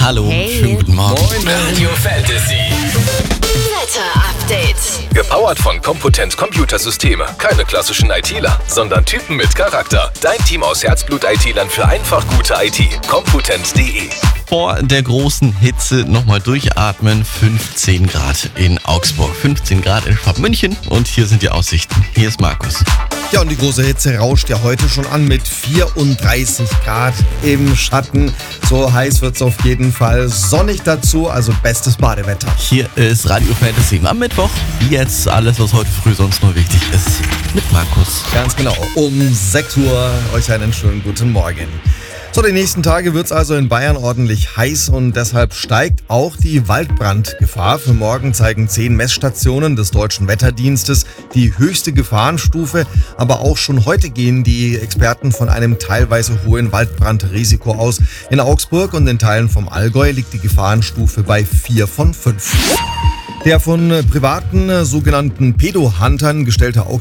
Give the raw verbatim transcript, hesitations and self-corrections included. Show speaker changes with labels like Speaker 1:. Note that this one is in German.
Speaker 1: Hallo,
Speaker 2: Hey.
Speaker 1: schönen guten Morgen.
Speaker 3: Moin Radio Fantasy.
Speaker 2: Wetter-Update.
Speaker 3: Gepowert von Computent Computersysteme. Keine klassischen ITler, sondern Typen mit Charakter. Dein Team aus Herzblut-I T-Lern für einfach gute I T. Computent punkt de.
Speaker 1: Vor der großen Hitze nochmal durchatmen. fünfzehn Grad in Augsburg, fünfzehn Grad in München und hier sind die Aussichten. Hier ist Markus.
Speaker 4: Ja, und die große Hitze rauscht ja heute schon an mit vierunddreißig Grad im Schatten. So heiß wird's auf jeden Fall. Sonnig dazu, also bestes Badewetter.
Speaker 1: Hier ist Radio Fantasy am Mittwoch. Jetzt alles, was heute früh sonst nur wichtig ist. Mit Markus.
Speaker 4: Ganz genau, um sechs Uhr. Euch einen schönen guten Morgen. So, die nächsten Tage wird's also in Bayern ordentlich heiß und deshalb steigt auch die Waldbrandgefahr. Für morgen zeigen zehn Messstationen des Deutschen Wetterdienstes die höchste Gefahrenstufe. Aber auch schon heute gehen die Experten von einem teilweise hohen Waldbrandrisiko aus. In Augsburg und in Teilen vom Allgäu liegt die Gefahrenstufe bei vier von fünf. Der von privaten sogenannten Pedo-Huntern gestellte